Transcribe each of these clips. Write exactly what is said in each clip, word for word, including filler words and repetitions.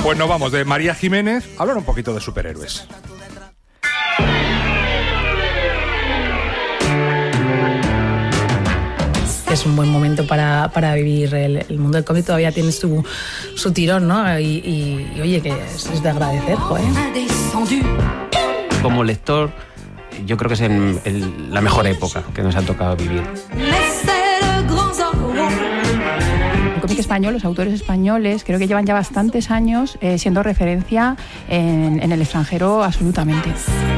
Pues nos vamos de María Jiménez a hablar un poquito de superhéroes. Es un buen momento para, para vivir. El, el mundo del cómic todavía tiene su, su tirón, ¿no? Y, y, y oye, que es, es de agradecer, joder. Como lector, yo creo que es el, el, la mejor época que nos ha tocado vivir. El cómic español, los autores españoles, creo que llevan ya bastantes años eh, siendo referencia en, en el extranjero absolutamente.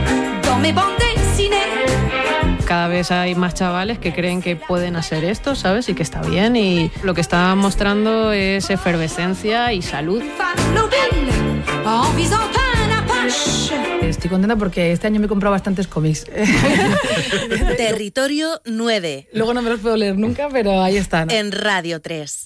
Cada vez hay más chavales que creen que pueden hacer esto, ¿sabes? Y que está bien. Y lo que está mostrando es efervescencia y salud. Estoy contenta porque este año me he comprado bastantes cómics. Territorio nueve. Luego no me los puedo leer nunca, pero ahí están. En Radio tres.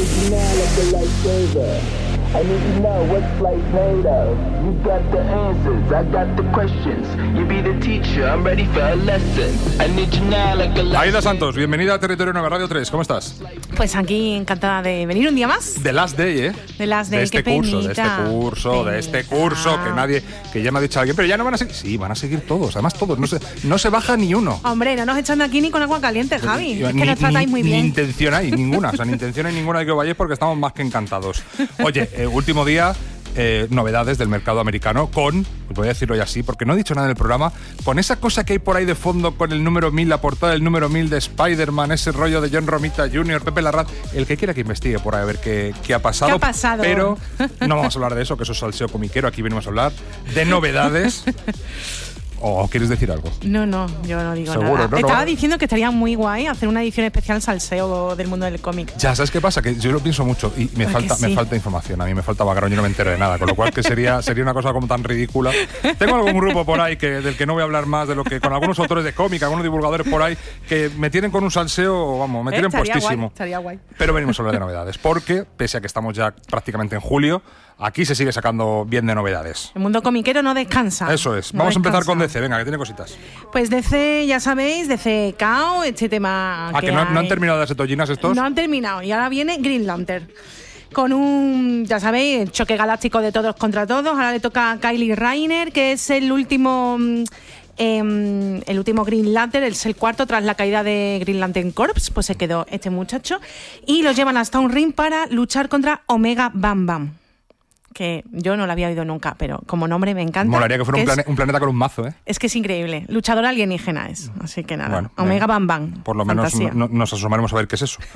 I need to know what flight made of. You got the answers, I got the questions. You be the teacher, I'm ready for a lesson. I need you now like a lesson. Aida Santos, bienvenida a Territorio nueve Radio tres. ¿Cómo estás? Pues aquí encantada de venir un día más. The Last Day, ¿eh? The Last Day, de este qué curso, penita. de este curso, penita. de este curso que nadie, que ya me ha dicho alguien, pero ya no van a seguir. Sí, van a seguir todos, además todos, no se, no se baja ni uno. Hombre, no nos echan de aquí ni con agua caliente, Javi. Yo, es que ni, nos tratáis ni, muy bien. Ni intención hay, ninguna, o sea, ni intención hay ninguna de que vayáis porque estamos más que encantados. Oye, eh, último día. Eh, novedades del mercado americano con, voy a decirlo ya así porque no he dicho nada en el programa, con esa cosa que hay por ahí de fondo con el número mil, la portada del número mil de Spider-Man, ese rollo de John Romita junior, Pepe Larraz, el que quiera que investigue por ahí a ver qué, qué ha pasado. ¿Qué ha pasado? Pero no vamos a hablar de eso, que eso es salseo comiquero, aquí venimos a hablar de novedades. ¿O quieres decir algo? No, no, yo no digo Seguro, nada. No, Estaba no. diciendo que estaría muy guay hacer una edición especial salseo del mundo del cómic. Ya, ¿sabes qué pasa? Que yo lo pienso mucho y me, falta, sí. me falta información. A mí me falta background, yo no me entero de nada. Con lo cual que sería, sería una cosa como tan ridícula. Tengo algún grupo por ahí que, del que no voy a hablar más, de lo que con algunos autores de cómic, algunos divulgadores por ahí, que me tienen con un salseo, vamos, me tienen eh, estaría puestísimo. Guay, estaría guay. Pero venimos a hablar de novedades, porque pese a que estamos ya prácticamente en julio, aquí se sigue sacando bien de novedades. El mundo comiquero no descansa. Eso es. No Vamos descansa. a empezar con D C, venga, que tiene cositas. Pues D C, ya sabéis, D C K O, este tema ¿A que, que no, no han terminado de hacer tollinas estos? No han terminado, y ahora viene Green Lantern. Con un, ya sabéis, el choque galáctico de todos contra todos. Ahora le toca a Kyle Rayner, que es el último... Eh, el último Green Lantern, es el cuarto tras la caída de Green Lantern Corps, pues se quedó este muchacho. Y los llevan hasta un ring para luchar contra Omega Bam Bam. Que yo no la había oído nunca, pero como nombre me encanta. Molaría que fuera que un, plane, es, un planeta con un mazo, ¿eh? Es que es increíble. Luchador alienígena es. Así que nada. Bueno, Omega eh, Bam Bam. Por lo menos no, nos asomaremos a ver qué es eso.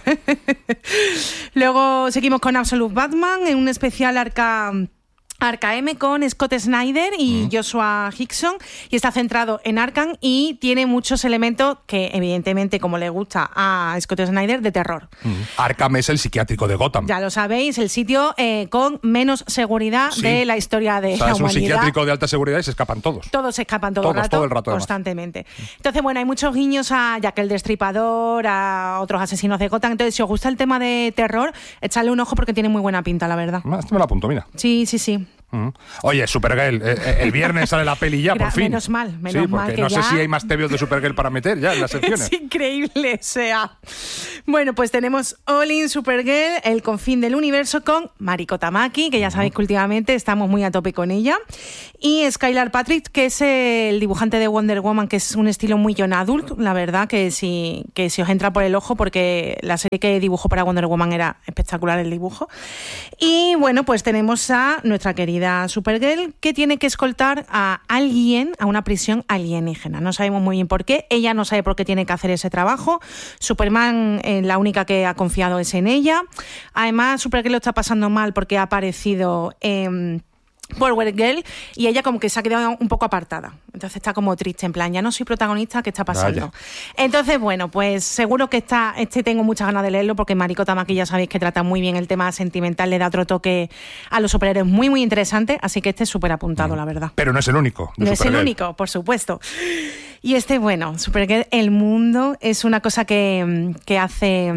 Luego seguimos con Absolute Batman en un especial arca... Arca M con Scott Snyder y mm. Joshua Hickson, y está centrado en Arkham y tiene muchos elementos que evidentemente, como le gusta a Scott Snyder, de terror. Mm. Arkham es el psiquiátrico de Gotham. Ya lo sabéis, el sitio eh, con menos seguridad sí. de la historia de o sea, la es humanidad. Es un psiquiátrico de alta seguridad y se escapan todos. Todos se escapan todo, todos, el rato, todo el rato constantemente. Además. Entonces, bueno, hay muchos guiños a Jack el Destripador, a otros asesinos de Gotham. Entonces, si os gusta el tema de terror, echadle un ojo porque tiene muy buena pinta, la verdad. Este me lo apunto, mira. Sí, sí, sí. Uh-huh. Oye, Supergirl, eh, el viernes sale la peli ya, por fin. Menos mal, menos sí, mal porque que no ya... sé si hay más tebeos de Supergirl para meter ya en las secciones. Es increíble, o sea. Bueno, pues tenemos All In Supergirl, el confín del universo con Mariko Tamaki, que ya sabéis que últimamente estamos muy a tope con ella, y Skylar Patrick, que es el dibujante de Wonder Woman, que es un estilo muy young adult, la verdad, que si, que si os entra por el ojo, porque la serie que dibujó para Wonder Woman era espectacular el dibujo. Y bueno, pues tenemos a nuestra querida Supergirl, que tiene que escoltar a alguien a una prisión alienígena. No sabemos muy bien por qué. Ella no sabe por qué tiene que hacer ese trabajo. Superman, eh, la única que ha confiado es en ella. Además, Supergirl lo está pasando mal porque ha aparecido... Eh, Power Girl, y ella como que se ha quedado un poco apartada. Entonces está como triste, en plan, ya no soy protagonista, ¿qué está pasando? Vaya. Entonces, bueno, pues seguro que está, este tengo muchas ganas de leerlo porque Mariko Tamaki ya sabéis que trata muy bien el tema sentimental, le da otro toque a los superhéroes muy, muy interesante, así que este es súper apuntado, mm. la verdad. Pero no es el único. No es el único, por supuesto. Y este, bueno, Supergirl, el mundo es una cosa que, que hace...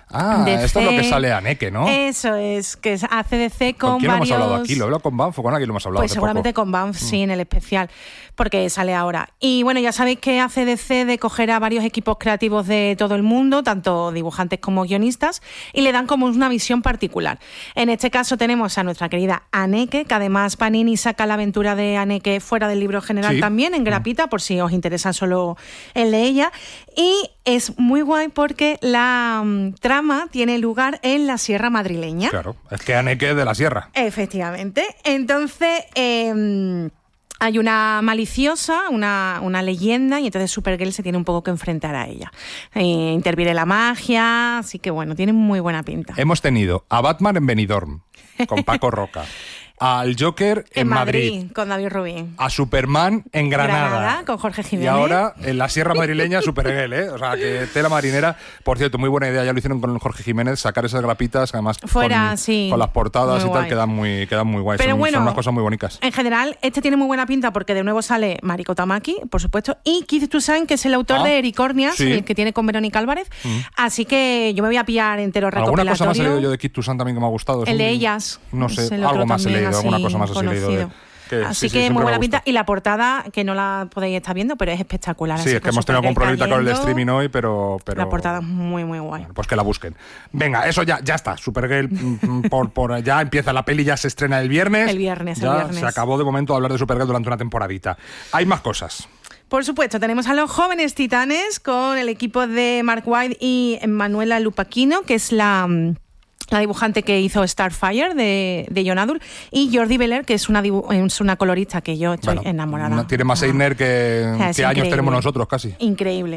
Ah, D C. esto es lo que sale a Aneke, ¿no? Eso es, que hace D C con, ¿Con quién varios... hemos hablado aquí? ¿Lo he hablado con Banff o con alguien lo hemos hablado? Pues hace seguramente poco? con Banff, sí, Mm. en el especial, porque sale ahora. Y bueno, ya sabéis que hace D C de coger a varios equipos creativos de todo el mundo, tanto dibujantes como guionistas, y le dan como una visión particular. En este caso tenemos a nuestra querida Aneke, que además Panini saca la aventura de Aneke fuera del libro general Sí. también, en grapita, por si os interesa solo el de ella. Y es muy guay porque la um, trama tiene lugar en la Sierra Madrileña. Claro, es que Aneke es de la sierra. Efectivamente. Entonces, eh, hay una maliciosa, una, una leyenda, y entonces Supergirl se tiene un poco que enfrentar a ella. Eh, interviene la magia, así que bueno, tiene muy buena pinta. Hemos tenido a Batman en Benidorm, con Paco Roca. Al Joker en, En Madrid. Madrid, con David Rubin. A Superman en Granada. Granada, con Jorge Jiménez. Y ahora en la Sierra Madrileña Supergirl, ¿eh? O sea, que tela marinera. Por cierto, muy buena idea, ya lo hicieron con Jorge Jiménez, sacar esas grapitas, además Fuera, con, sí. con las portadas Muy y tal, guay. quedan muy, quedan muy guays. Pero son, bueno, son unas cosas muy bonitas. En general, este tiene muy buena pinta porque de nuevo sale Mariko Tamaki, por supuesto, y Keith Toussaint, que es el autor Ah, de Ericornias, sí. el que tiene con Verónica Álvarez. Mm. Así que yo me voy a pillar entero recopilatorio. Alguna cosa más he leído yo de Kit Toussaint también que me ha gustado. Es El de un- ellas. No Es sé, el otro algo más he también, leído, alguna así, cosa más he leído. De, conocido. que, Así sí, sí, que siempre muy me buena gusta. pinta. Y la portada, que no la podéis estar viendo, pero es espectacular. Sí, así es que con hemos tenido algún Supergirl problemita con el cayendo. streaming hoy, pero... pero La portada es muy, muy guay. Bueno, pues que la busquen. Venga, eso ya, ya está. Supergirl, mm, por, por, ya empieza la peli, ya se estrena el viernes. El viernes, el ya viernes. se acabó de momento de hablar de Supergirl durante una temporadita. Hay más cosas. Por supuesto, tenemos a los jóvenes titanes con el equipo de Mark Waid y Manuela Lupaquino, que es la... la dibujante que hizo Starfire de, de John Adult, y Jordi Beller, que es una, dibu- es una colorista que yo estoy Bueno, enamorada. no tiene más Eisner que, O sea, es que años increíble. tenemos nosotros casi. Increíble.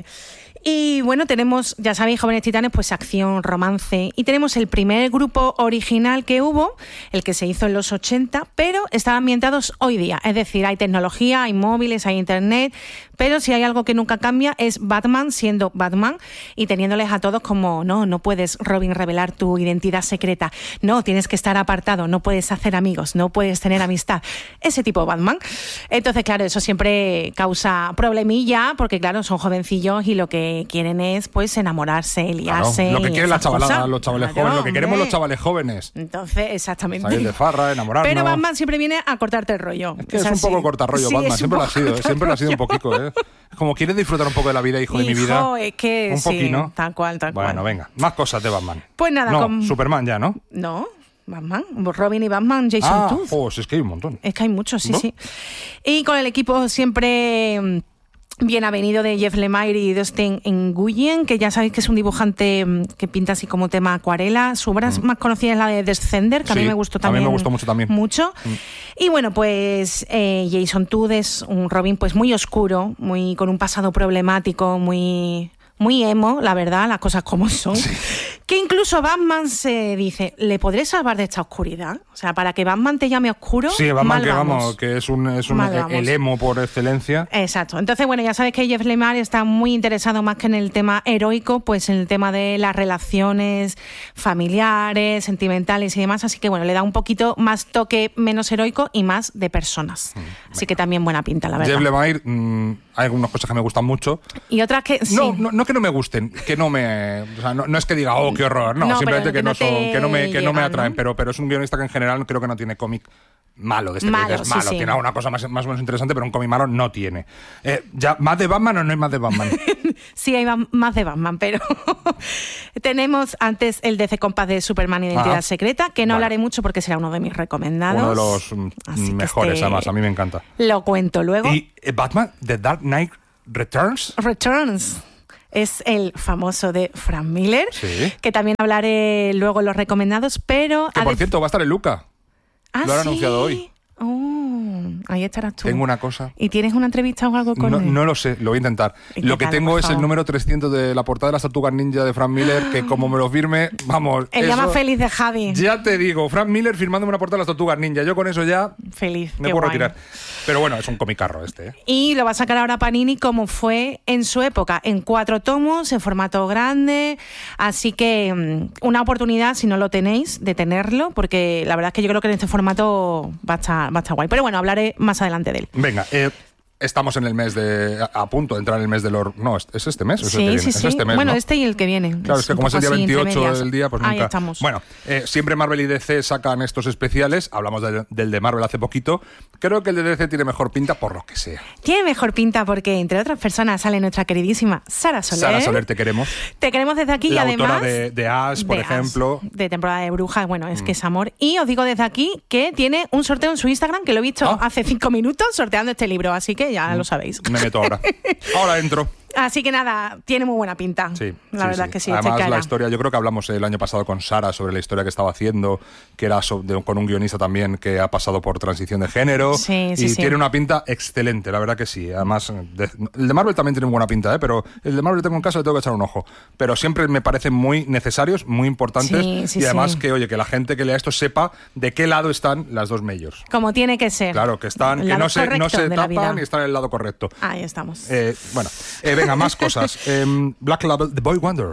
Y bueno, tenemos, ya sabéis, Jóvenes Titanes, pues acción, romance. Y tenemos el primer grupo original que hubo, el que se hizo en los ochenta, pero están ambientados hoy día. Es decir, hay tecnología, hay móviles, hay internet, pero si hay algo que nunca cambia es Batman siendo Batman y teniéndoles a todos como, no, no puedes, Robin, revelar tu identidad secreta. No, tienes que estar apartado, no puedes hacer amigos, no puedes tener amistad. Ese tipo de Batman. Entonces, claro, eso siempre causa problemilla, porque claro, son jovencillos y lo que quieren es pues enamorarse, Claro, liarse. lo que y quieren las esas chavaladas, cosas. los chavales Claro, jóvenes, lo que queremos hombre. los chavales jóvenes. Entonces, exactamente. Salir de farra, enamorarnos. Pero Batman siempre viene a cortarte el rollo. Es que es, un poco cortarrollo, Sí, Batman, es un siempre lo ha poco sido, ¿eh? siempre lo ha sido un cortarrollo. poquito, ¿eh? Es como quieres disfrutar un poco de la vida, hijo de mi vida. Hijo, es que un sí, poquito. tal cual, tal Bueno, cual. venga, más cosas de Batman. Pues nada, no, con- Superman ya, ¿no? No, Batman, Robin y Batman, Jason Ah, Todd. oh, si es que hay un montón. Es que hay muchos, sí, ¿No? sí. Y con el equipo siempre mm, bien avenido de Jeff Lemire y Dustin Nguyen, que ya sabéis que es un dibujante mm, que pinta así como tema acuarela. Su obra Mm. más conocida es la de Descender, que a Sí, mí me gustó a mí también. me gustó mucho también. Mucho. Mm. Y bueno, pues eh, Jason Todd es un Robin pues muy oscuro, muy con un pasado problemático, muy... Muy emo, la verdad, las cosas como son. Que incluso Batman se dice, ¿le podré salvar de esta oscuridad? O sea, para que Batman te llame oscuro, Sí, Batman, mal que vamos. vamos, que es un, es un Mal vamos. el emo por excelencia. Exacto. Entonces, bueno, ya sabes que Jeff Lemire está muy interesado más que en el tema heroico, pues en el tema de las relaciones familiares, sentimentales y demás. Así que, bueno, le da un poquito más toque menos heroico y más de personas. Así que también buena pinta, la verdad. Jeff Lemire, mmm, hay algunas cosas que me gustan mucho. Y otras que sí. No, no, no que no me gusten, que no me... O sea, no, no es que diga, oh, qué horror. No, No, simplemente pero que, que no no son, te que no me, que no me llegan, atraen. ¿no? Pero, pero es un guionista que en general creo que no tiene cómic malo, de este Malo, que es sí, malo. sí. Tiene alguna cosa más, más o menos interesante, pero un cómic malo no tiene. Eh, ya, ¿más de Batman o no hay más de Batman? Sí, hay ba- más de Batman, pero tenemos antes el D C Compass de Superman Identidad Ajá. Secreta, que no Vale. hablaré mucho porque será uno de mis recomendados. Uno de los mm, Así que mejores, este además. A mí me encanta. Lo cuento luego. Y eh, Batman, The Dark Knight Returns. Returns es el famoso de Frank Miller, Sí. que también hablaré luego en los recomendados, pero... Que ha por de- cierto, va a estar en Luca. Ah, lo han ¿sí? anunciado hoy. Oh, ahí estarás tú. Tengo una cosa. ¿Y tienes una entrevista o algo con No, él? no lo sé, lo voy a intentar. ¿Y Lo qué que tal, tengo por es el favor? número trescientos de la portada de las Tortugas Ninja de Frank Miller, que como me lo firme, vamos. El día eso- más feliz de Javi. Ya te digo, Frank Miller firmándome una portada de las Tortugas Ninja. Yo con eso ya Feliz. me qué puedo guay. retirar. Pero bueno, es un comicarro este, ¿eh? Y lo va a sacar ahora Panini como fue en su época, en cuatro tomos, en formato grande. Así que mm, una oportunidad, si no lo tenéis, de tenerlo, porque la verdad es que yo creo que en este formato va a estar, va a estar guay. Pero bueno, hablaré más adelante de él. Venga, eh, Estamos en el mes de... A, a punto de entrar en el mes del horror. No, ¿es, es este mes? ¿O es Sí, el que viene? sí, Es sí. este mes, bueno, ¿no? este y el que viene. Claro, es que un como es el día poco así, entre veintiocho medias. del día, pues nunca... Ahí estamos. Bueno, eh, siempre Marvel y D C sacan estos especiales. Hablamos de- del de Marvel hace poquito. Creo que el de D C tiene mejor pinta por lo que sea. Tiene mejor pinta porque, entre otras personas, sale nuestra queridísima Sara Soler. Sara Soler, te queremos. Te queremos desde aquí La y autora además... de, de Ash, por de Ash, ejemplo. de temporada de brujas, bueno, es que es amor. Y os digo desde aquí que tiene un sorteo en su Instagram, que lo he visto Ah. hace cinco minutos sorteando este libro, así que ya lo sabéis. Me meto ahora. Ahora entro. Así que nada, tiene muy buena pinta. Sí, la sí, verdad sí. que sí. Además, estoy la clara. historia, yo creo que hablamos el año pasado con Sara sobre la historia que estaba haciendo, que era so- de- con un guionista también que ha pasado por transición de género. Sí, sí, y sí. tiene una pinta excelente, la verdad que sí. Además, de- el de Marvel también tiene buena pinta, ¿eh? Pero el de Marvel tengo en casa, le tengo que echar un ojo. Pero siempre me parecen muy necesarios, muy importantes. Sí, sí, y además sí. que, oye, que la gente que lea esto sepa de qué lado están las dos majors. Como tiene que ser. Claro, que están, El que lado no se, no correcto se de la vida. tapan y están en el lado correcto. Ahí estamos. Eh, bueno, eh, venga, más cosas. Em, Black Label, The Boy Wonder.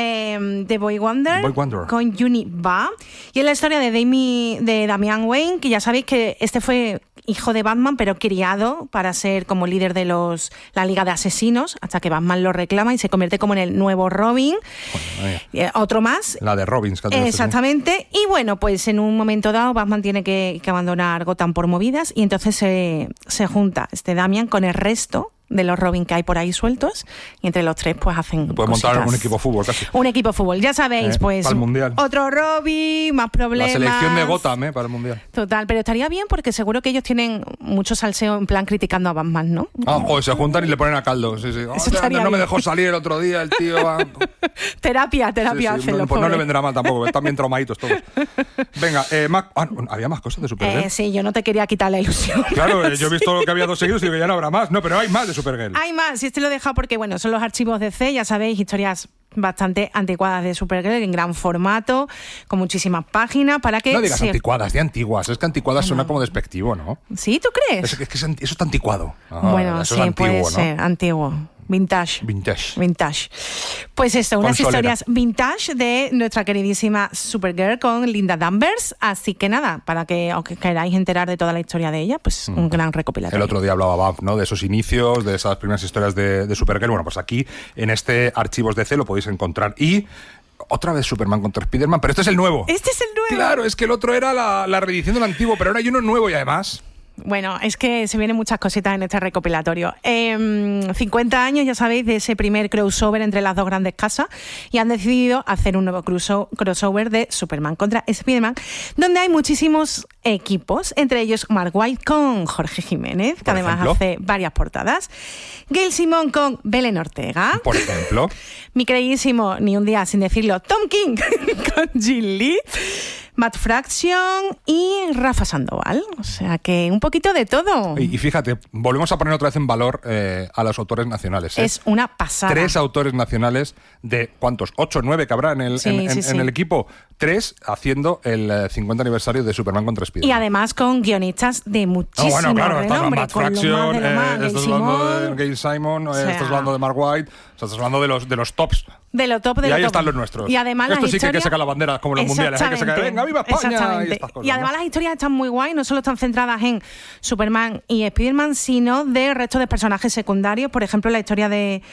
Eh, The Boy Wonder, Boy Wonder. con Juni Ba. Y es la historia de, Dami- de Damian Wayne, que ya sabéis que este fue hijo de Batman, pero criado para ser como líder de los la Liga de Asesinos, hasta que Batman lo reclama y se convierte como en el nuevo Robin. Bueno, Eh, otro más. la de Robbins. que antes- Exactamente. Y bueno, pues en un momento dado Batman tiene que, que abandonar Gotham por movidas y entonces se, se junta este Damian con el resto de los Robin que hay por ahí sueltos y entre los tres pues hacen Puede montar cositas. un equipo de fútbol casi. Un equipo de fútbol, ya sabéis, Eh, pues para el Mundial. otro Robin, más La problemas. selección de Gotham, ¿eh? Para el Mundial. Total, pero estaría bien porque seguro que ellos tienen mucho salseo en plan criticando a Batman, ¿no? Ah, joder, se juntan y le ponen a caldo. Sí, sí. Oh, Eso estaría no me bien. dejó salir el otro día el tío. ah. Terapia, Sí, terapia, sí, hacen no, los pues no le pobres. vendrá mal tampoco, están bien traumaditos todos. Venga, eh, más- ah, no, había más cosas de Supergirl. Eh, sí, yo no te quería quitar la ilusión. Claro, eh, yo he visto que había dos seguidos y digo, ya no habrá más. No, pero hay más de Supergirl. Hay más, si este lo he dejado porque, bueno, son los archivos de C, ya sabéis, historias bastante anticuadas de Supergirl en gran formato, con muchísimas páginas para que... No digas se- anticuadas, de antiguas. Es que anticuadas suena como despectivo, ¿no? ¿Sí? ¿Tú crees? Es que, es que es anti- eso está anticuado. Ah, bueno, eso sí, es antiguo, puede ¿no? ser, antiguo. Vintage. Vintage. Vintage. Pues esto, unas Consolera. historias vintage de nuestra queridísima Supergirl con Linda Danvers. Así que nada, para que os queráis enterar de toda la historia de ella, pues un gran recopilatorio. El otro día hablaba Bab, ¿no? De esos inicios, de esas primeras historias de, de Supergirl. Bueno, pues aquí, en este Archivos D C, lo podéis encontrar. Y otra vez Superman contra Spiderman, pero este es el nuevo. Este es el nuevo. Claro, es que el otro era la, la reedición del antiguo, pero ahora hay uno nuevo y además... Bueno, es que se vienen muchas cositas en este recopilatorio. Eh, cincuenta años, ya sabéis, de ese primer crossover entre las dos grandes casas y han decidido hacer un nuevo cruzo- crossover de Superman contra Spiderman, donde hay muchísimos equipos, entre ellos Mark White con Jorge Jiménez, que Por además ejemplo. hace varias portadas, Gail Simón con Belén Ortega, Por ejemplo, mi queridísimo, ni un día sin decirlo, Tom King con Jim Lee, Matt Fraction y Rafa Sandoval. O sea que un poquito de todo. y, y fíjate, volvemos a poner otra vez en valor eh, a los autores nacionales. ¿eh? Es una pasada. Tres autores nacionales de, ¿cuántos? ¿Ocho, nueve que habrá en el, Sí, en, en- sí, en sí. el equipo? Tres haciendo el eh, cincuenta aniversario de Superman contra Y Spiderman. además con guionistas de Ah, muchísimo bueno, claro, estás hablando de renombre, Matt con lo más Fraction, de lo eh, más, Gail estás hablando de Simón, Gail Simon, eh, O sea, estás hablando de Mark White, o sea, estás hablando de los, de los tops. de lo top de Y lo ahí top. están los nuestros. Y además Esto las sí que hay que historias- sacar la bandera como en los mundiales, hay que sacar, Exactamente. venga, viva España, y Exactamente. estas cosas, Y además ¿no? las historias están muy guay, no solo están centradas en Superman y Spiderman, sino de resto de personajes secundarios. Por ejemplo, la historia de,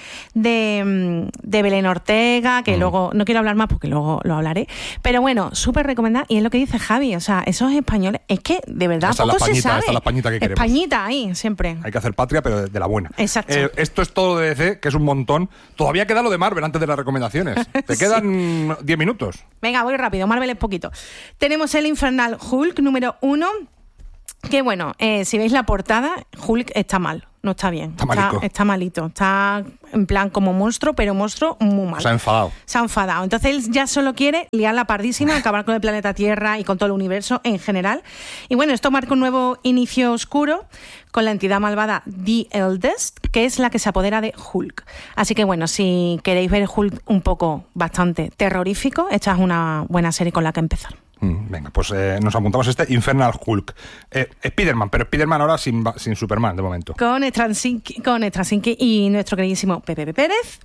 de, mm, de Belén Ortega, que luego, no quiero hablar más porque luego lo hablaré. Pero bueno, súper recomendada. Y es lo que dice Javi, o sea, esos españoles, es que de verdad Esta es la poco se Españita, sabe. esta es la Españita que queremos. Españita ahí, siempre. Hay que hacer patria, pero de, de la buena. Exacto. Eh, esto es todo de D C, que es un montón. Todavía queda lo de Marvel antes de las recomendaciones. Te quedan diez minutos. Venga, voy rápido, Marvel es poquito. Tenemos el Infernal Hulk número uno, que bueno, eh, si veis la portada, Hulk está mal, no está bien. Está malico. está malito, está en plan como monstruo, pero monstruo muy mal. Se ha enfadado. Se ha enfadado. Entonces él ya solo quiere liar la pardísima, acabar con el planeta Tierra y con todo el universo en general. Y bueno, esto marca un nuevo inicio oscuro con la entidad malvada The Eldest, que es la que se apodera de Hulk. Así que bueno, si queréis ver Hulk un poco bastante terrorífico, esta es una buena serie con la que empezar. Mm, Venga, pues eh, nos apuntamos a este Infernal Hulk. Eh, Spiderman, pero Spiderman ahora sin, ba- sin Superman, de momento. Con Straczynski, con Straczynski y nuestro queridísimo Pepe Pérez.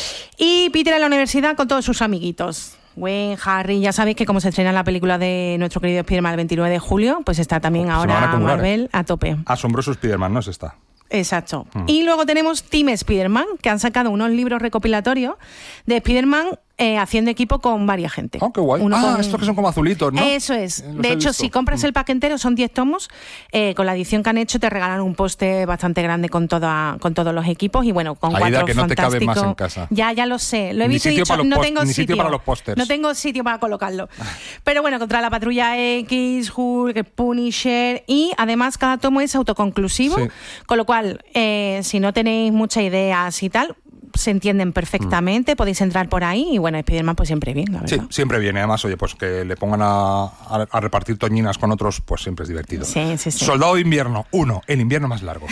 Y Peter en la universidad con todos sus amiguitos. Gwen, Harry, ya sabéis que como se estrena la película de nuestro querido Spiderman el veintinueve de julio, pues está también Se van a ahora acumular, Marvel a tope. Asombroso Spiderman, ¿no es esta? Exacto. Mm. Y luego tenemos Team Spider-Man, que han sacado unos libros recopilatorios de Spider-Man eh, haciendo equipo con varias gente. Oh, qué guay. Uno ah, con... estos que son como azulitos, ¿no? Eso es. Eh, de hecho, si compras el pack entero, son diez tomos. Eh, con la edición que han hecho, te regalan un póster bastante grande con toda, con todos los equipos y bueno, con Aida, cuatro que no te cabe fantásticos. más en casa. Ya, ya lo sé. Lo he Ni visto y sitio dicho, para los no post- tengo ni sitio. sitio para los pósters. No tengo sitio para colocarlo. Pero bueno, contra la Patrulla X, Hulk, Punisher y además cada tomo es autoconclusivo, Sí. con lo cual, eh, si no tenéis muchas ideas y tal, se entienden perfectamente, mm. podéis entrar por ahí y bueno, Spider-Man pues siempre bien, la verdad. Sí, siempre viene. Además, oye, pues que le pongan a, a, a repartir toñinas con otros, pues siempre es divertido. Sí, sí, sí. Soldado de invierno, uno, el invierno más largo.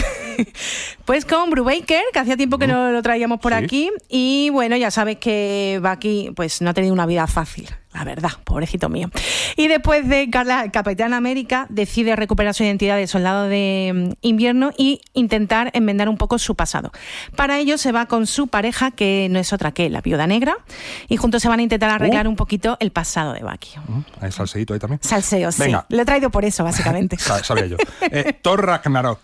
Pues con Brubaker, que hacía tiempo que no lo traíamos por Sí. aquí y bueno, ya sabes que Bucky pues no ha tenido una vida fácil. La verdad, pobrecito mío. Y después de Carla, Capitán América decide recuperar su identidad de soldado de invierno y intentar enmendar un poco su pasado. Para ello se va con su pareja, que no es otra que la Viuda Negra, y juntos se van a intentar arreglar uh. un poquito el pasado de Bucky. Uh, hay salseíto ahí también. Salseo, sí. Venga. Lo he traído por eso, básicamente. Sabía yo. Eh, Thor Ragnarok.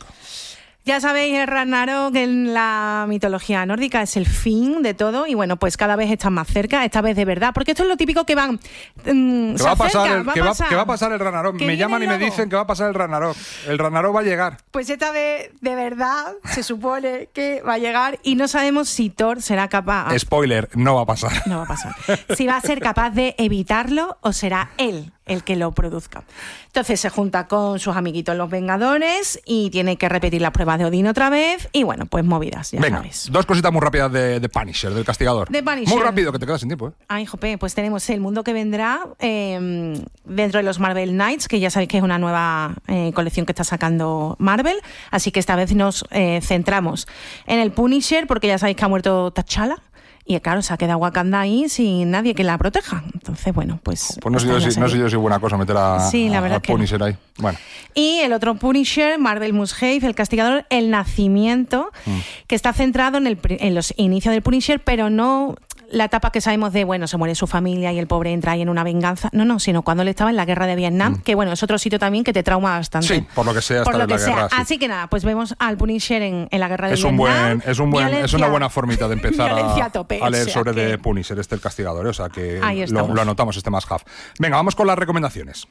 Ya sabéis, el Ragnarok en la mitología nórdica es el fin de todo y bueno, pues cada vez están más cerca, esta vez de verdad, porque esto es lo típico que van... Mmm, que, va a pasar acerca, el, va que, a va, pasar. que va a pasar el Ragnarok. Me llaman y me dicen que va a pasar el Ragnarok. El Ragnarok va a llegar. Pues esta vez de verdad se supone que va a llegar y no sabemos si Thor será capaz... Spoiler, no va a pasar. No va a pasar. Si va a ser capaz de evitarlo o será él el que lo produzca. Entonces se junta con sus amiguitos los Vengadores y tiene que repetir las pruebas de Odín otra vez y bueno, pues movidas, ya Venga, sabes. Dos cositas muy rápidas de, de Punisher, del Castigador. De Punisher. Muy rápido, que te quedas sin tiempo, ¿eh? Ay, jope, pues tenemos El Mundo que Vendrá eh, dentro de los Marvel Knights, que ya sabéis que es una nueva eh, colección que está sacando Marvel, así que esta vez nos eh, centramos en el Punisher, porque ya sabéis que ha muerto T'Challa. Y claro, se ha quedado Wakanda ahí sin nadie que la proteja. Entonces, bueno, pues... Pues no sé, yo si, no sé yo si es buena cosa meter a, sí, la verdad a Punisher que no. ahí. Bueno. Y el otro Punisher, Marvel Must Have, El Castigador, El Nacimiento, mm. que está centrado en, el, en los inicios del Punisher, pero no la etapa que sabemos de, bueno, se muere su familia y el pobre entra ahí en una venganza. No, no, sino cuando él estaba en la guerra de Vietnam, mm. que bueno, es otro sitio también que te trauma bastante. Sí, por lo que sea, por lo en que la sea. guerra. Sí. Así que nada, pues vemos al Punisher en, en la guerra de es Vietnam. Un buen, es, un buen, violencia, es una buena formita de empezar a, a, tope, a leer o sea sobre que... de Punisher, este el Castigador, o sea que lo, lo anotamos, este más half. Venga, vamos con las recomendaciones.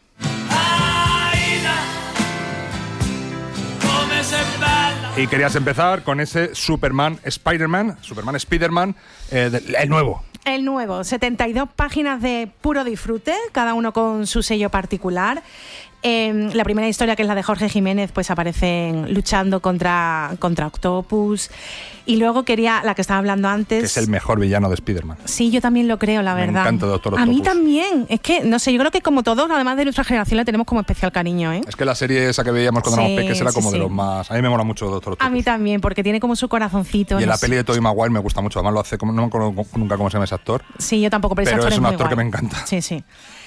Y querías empezar con ese Superman Spider-Man, Superman Spider-Man, eh, el nuevo. El nuevo, setenta y dos páginas de puro disfrute, cada uno con su sello particular. Eh, la primera historia, que es la de Jorge Jiménez, pues aparecen luchando contra, contra Octopus. Y luego quería, la que estaba hablando antes... Que es el mejor villano de Spider-Man. Sí, yo también lo creo, la Me verdad. Me encanta Doctor Octopus. A mí también. Es que, no sé, yo creo que como todos, además de nuestra generación, le tenemos como especial cariño, ¿eh? Es que la serie esa que veíamos cuando sí, éramos pequeños era como sí, de sí. los más... A mí me mola mucho Doctor Octopus. A mí también, porque tiene como su corazoncito. Y en no la sé. peli de Tobey Maguire me gusta mucho. Además lo hace, como, no me acuerdo nunca cómo se llama ese actor. Sí, yo tampoco, pero, pero ese actor es un muy actor guay. que me encanta. Sí, sí.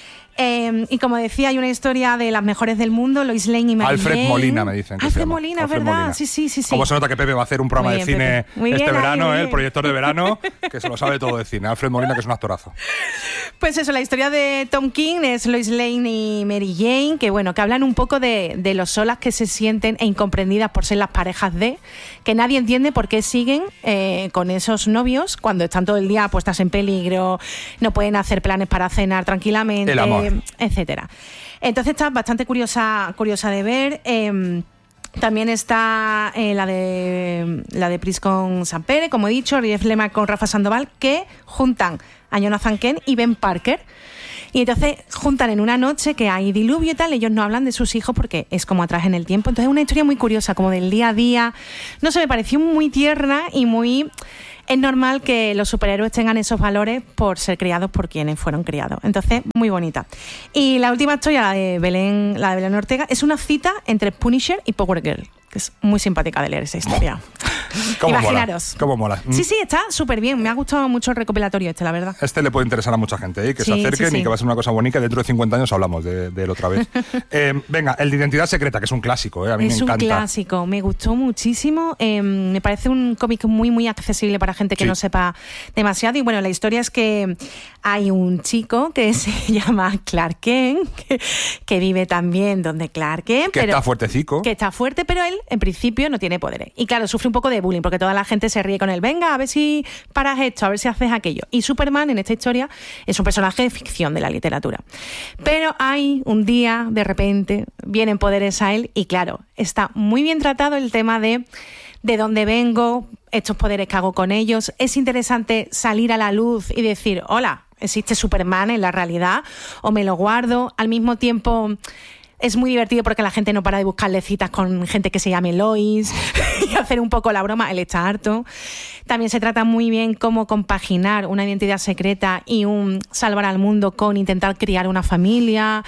Eh, y como decía, hay una historia de las mejores del mundo, Lois Lane y Mary Alfred Jane. Molina me dicen que Alfred se llama. Molina, Alfred ¿verdad? Molina. Sí, sí, sí, sí. Como se nota que Pepe va a hacer un programa Muy de bien, cine Pepe. Muy este bien, verano, muy ¿eh? bien. El proyector de verano, que se lo sabe todo de cine. Alfred Molina, que es un actorazo. Pues eso, la historia de Tom King es Lois Lane y Mary Jane, que bueno, que hablan un poco de, de lo solas que se sienten e incomprendidas por ser las parejas de, que nadie entiende por qué siguen eh, con esos novios cuando están todo el día puestas en peligro, no pueden hacer planes para cenar tranquilamente, El amor. etcétera. Entonces está bastante curiosa, curiosa de ver. Eh, También está eh, la de la de Pris con Sampere, como he dicho, Rief Lema con Rafa Sandoval, que juntan a Jonathan Kent y Ben Parker. Y entonces juntan en una noche que hay diluvio y tal, ellos no hablan de sus hijos porque es como atrás en el tiempo. Entonces es una historia muy curiosa, como del día a día. No sé, me pareció muy tierna y muy... Es normal que los superhéroes tengan esos valores por ser criados por quienes fueron criados. Entonces, muy bonita. Y la última historia, la de Belén, la de Belén Ortega, es una cita entre Punisher y Power Girl, que es muy simpática de leer esa historia. ¿Cómo Imaginaros. mola? ¿Cómo mola? Sí, sí, está súper bien. Me ha gustado mucho el recopilatorio este, la verdad. Este le puede interesar a mucha gente, ¿eh? Que Sí, se acerquen sí, sí. y que va a ser una cosa bonita. Dentro de cincuenta años hablamos de, de él otra vez. eh, venga, el de Identidad Secreta, que es un clásico, ¿eh? A mí Es me un encanta. clásico, me gustó muchísimo. Eh, me parece un cómic muy, muy accesible para gente que Sí. no sepa demasiado. Y bueno, la historia es que hay un chico que se llama Clark Kent, que, que vive también donde Clark Kent. Que pero, está fuertecico. Que está fuerte, pero él, en principio, no tiene poderes. Y claro, sufre un poco de bullying, porque toda la gente se ríe con él. Venga, a ver si paras esto, a ver si haces aquello. Y Superman, en esta historia, es un personaje de ficción de la literatura. Pero hay un día, de repente, vienen poderes a él y claro, está muy bien tratado el tema de de dónde vengo, estos poderes que hago con ellos. Es interesante salir a la luz y decir, hola, ¿existe Superman en la realidad? ¿O me lo guardo? Al mismo tiempo, es muy divertido porque la gente no para de buscarle citas con gente que se llame Lois y hacer un poco la broma, él está harto. También se trata muy bien cómo compaginar una identidad secreta y un salvar al mundo con intentar criar una familia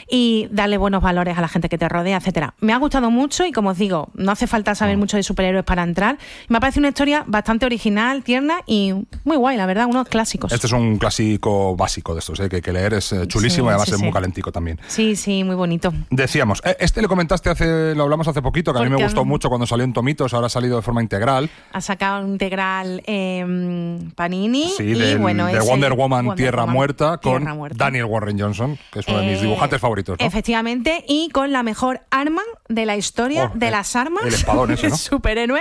y darle buenos valores a la gente que te rodea, etcétera. Me ha gustado mucho y, como os digo, no hace falta saber mucho de superhéroes para entrar. Me parece una historia bastante original, tierna y muy guay, la verdad, unos clásicos. Este es un clásico básico de estos, ¿eh? que hay que leer, es chulísimo, sí, y además sí, es sí. muy calentico también. Sí, sí, muy bonito. Decíamos, este le comentaste hace, lo hablamos hace poquito, que a mí me Porque gustó mucho cuando salió en tomitos, ahora ha salido de forma integral. Ha sacado un integral eh, Panini. Sí, y del, bueno, de es Wonder el Woman Wonder Tierra Woman, Muerta con Tierra Muerta. Daniel Warren Johnson, que es uno de mis Eh, dibujantes favoritos, ¿no? Efectivamente, y con la mejor arma de la historia Oh, de el- las armas. el espadón ese, ¿no? Superhéroe.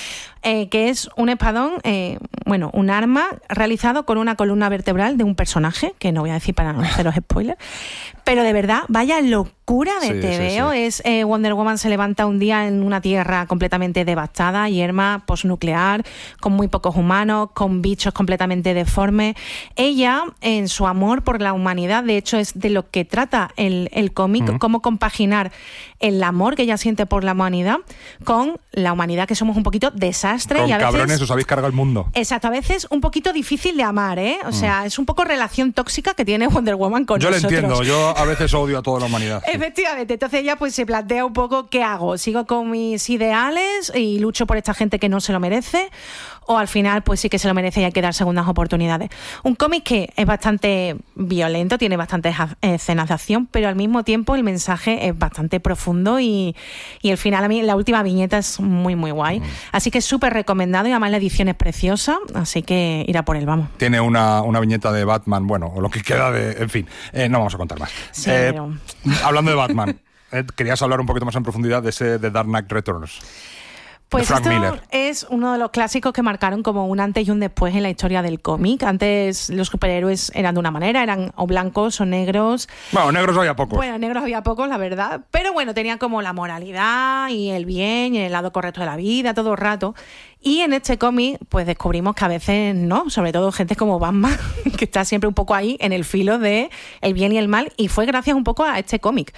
Eh, que es un espadón, eh, bueno, un arma realizado con una columna vertebral de un personaje, que no voy a decir para no haceros spoilers, pero de verdad, vaya locura de Sí, tebeo. sí, sí. Es eh, Wonder Woman se levanta un día en una tierra completamente devastada, yerma, posnuclear, con muy pocos humanos, con bichos completamente deformes. Ella, en su amor por la humanidad, de hecho es de lo que trata el, el cómic, Ujú. cómo compaginar el amor que ella siente por la humanidad con la humanidad, que somos un poquito desastre Con y a veces... cabrones os habéis cargado el mundo. Exacto, a veces un poquito difícil de amar, ¿eh? O sea, es un poco relación tóxica que tiene Wonder Woman con Yo lo nosotros. entiendo, yo a veces odio a toda la humanidad. sí. Efectivamente, entonces ella pues se plantea un poco qué hago, sigo con mis ideales y lucho por esta gente que no se lo merece, o al final pues sí que se lo merece y hay que dar segundas oportunidades. Un cómic que es bastante violento, tiene bastantes escenas de acción, pero al mismo tiempo el mensaje es bastante profundo y, y el final, a mí la última viñeta es muy muy guay, así que súper recomendado y además la edición es preciosa, así que ir a por él, vamos. Tiene una, una viñeta de Batman, bueno, o lo que queda de... En fin, eh, no vamos a contar más. Sí, Eh, pero- Hablando de Batman, eh, querías hablar un poquito más en profundidad de ese de Dark Knight Returns. Pues de Frank esto Miller. es uno de los clásicos que marcaron como un antes y un después en la historia del cómic. Antes los superhéroes eran de una manera, eran o blancos o negros. Bueno, negros había pocos. Bueno, negros había pocos, la verdad. Pero bueno, tenían como la moralidad y el bien y el lado correcto de la vida todo el rato. Y en este cómic, pues descubrimos que a veces no, sobre todo gente como Batman, que está siempre un poco ahí en el filo de el bien y el mal, y fue gracias un poco a este cómic.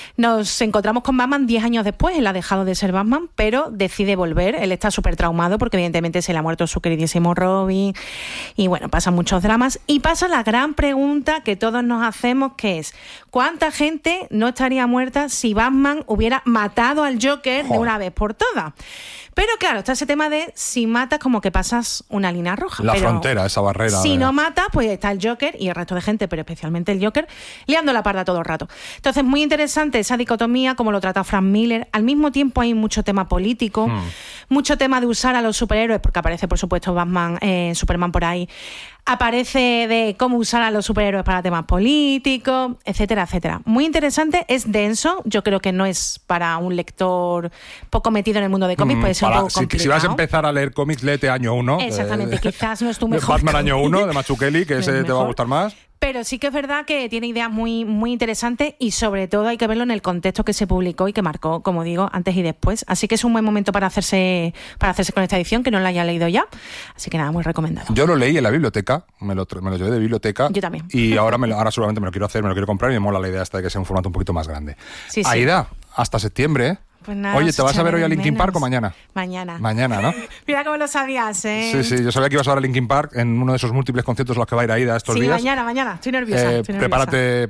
Nos encontramos con Batman diez años después, él ha dejado de ser Batman, pero decide volver, él está súper traumado porque evidentemente se le ha muerto su queridísimo Robin, y bueno, pasan muchos dramas, y pasa la gran pregunta que todos nos hacemos, que es, ¿cuánta gente no estaría muerta si Batman hubiera matado al Joker de una vez por todas? Pero claro, está ese tema de si matas como que pasas una línea roja. La pero frontera, esa barrera. Si de- no mata, pues está el Joker y el resto de gente, pero especialmente el Joker, liando la parda todo el rato. Entonces, muy interesante esa dicotomía, como lo trata Frank Miller. Al mismo tiempo hay mucho tema político, Hmm. mucho tema de usar a los superhéroes, porque aparece, por supuesto, Batman, eh, Superman por ahí. Aparece de cómo usar a los superhéroes para temas políticos, etcétera, etcétera. Muy interesante, es denso. Yo creo que no es para un lector poco metido en el mundo de cómics, Mm, puede ser para- un poco si, complicado. si vas a empezar a leer cómics, léete año uno. Exactamente, quizás no es tu mejor Batman año cómic. uno, de Mazzucchelli, que ese te va a Mejor. gustar más. Pero sí que es verdad que tiene ideas muy, muy interesantes y sobre todo hay que verlo en el contexto que se publicó y que marcó, como digo, antes y después. Así que es un buen momento para hacerse, para hacerse con esta edición, que no la haya leído ya. Así que nada, muy recomendado. Yo lo leí en la biblioteca, me lo, tra- me lo llevé de biblioteca. Yo también. Y ahora, me lo- ahora seguramente me lo quiero hacer, me lo quiero comprar y me mola la idea esta de que sea un formato un poquito más grande. Sí, sí. Aida, hasta septiembre, ¿eh? Pues nada, Oye, os ¿te vas a ver hoy a echaré de Linkin Park o menos. mañana? Mañana. Mañana, ¿no? Mira cómo lo sabías, ¿eh? Sí, sí, yo sabía que ibas a ver a Linkin Park en uno de esos múltiples conciertos a los que va a ir Aida estos Sí, días. mañana, mañana. Estoy nerviosa. Eh, estoy nerviosa. prepárate,